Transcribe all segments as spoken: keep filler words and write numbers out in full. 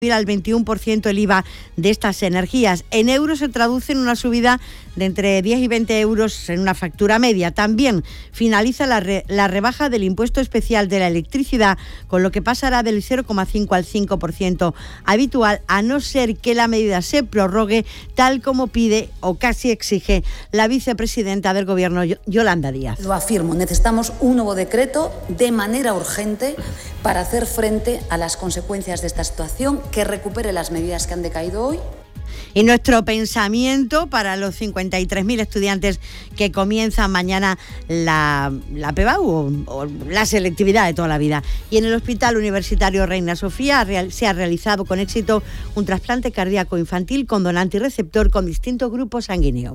al veintiuno por ciento el I V A de estas energías. En euros se traduce en una subida de entre diez y veinte euros en una factura media. También finaliza la, re, la rebaja del impuesto especial de la electricidad, con lo que pasará del cero coma cinco al cinco por ciento habitual, a no ser que la medida se prorrogue, tal como pide o casi exige la vicepresidenta del Gobierno, Yolanda Díaz. Lo afirmo, necesitamos un nuevo decreto de manera urgente para hacer frente a las consecuencias de esta situación, que recupere las medidas que han decaído hoy. Y nuestro pensamiento para los cincuenta y tres mil estudiantes que comienzan mañana la, la P E B A U o, o la selectividad de toda la vida. Y en el Hospital Universitario Reina Sofía real, se ha realizado con éxito un trasplante cardíaco infantil con donante y receptor con distintos grupos sanguíneos.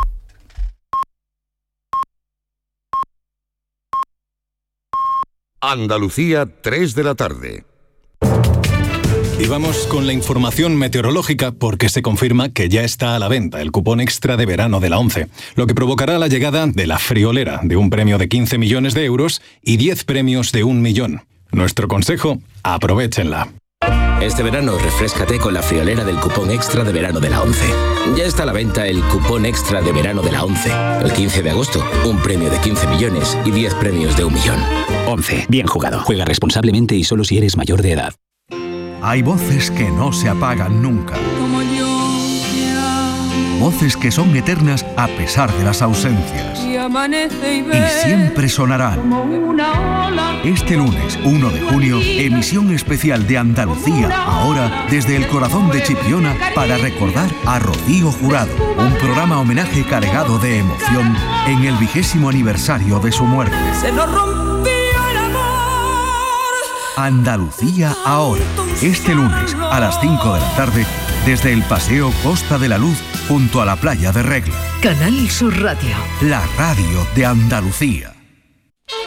Andalucía, tres de la tarde. Y vamos con la información meteorológica, porque se confirma que ya está a la venta el cupón extra de verano de la ONCE, lo que provocará la llegada de la friolera de un premio de quince millones de euros y diez premios de un millón. Nuestro consejo: aprovéchenla. Este verano refréscate con la friolera del cupón extra de verano de la ONCE. Ya está a la venta el cupón extra de verano de la ONCE. El quince de agosto, un premio de quince millones y diez premios de un millón. ONCE, bien jugado. Juega responsablemente y solo si eres mayor de edad. Hay voces que no se apagan nunca. Como yo, voces que son eternas a pesar de las ausencias. y amanece y ve Y siempre sonarán. como una ola. Este lunes, uno de junio, emisión especial de Andalucía, ahora desde el corazón de Chipiona, para recordar a Rocío Jurado. Un programa homenaje cargado de emoción en el vigésimo aniversario de su muerte. Se nos rompió el amor. Andalucía ahora, este lunes a las cinco de la tarde, desde el Paseo Costa de la Luz, junto a la playa de Regla. Canal Sur Radio. La radio de Andalucía.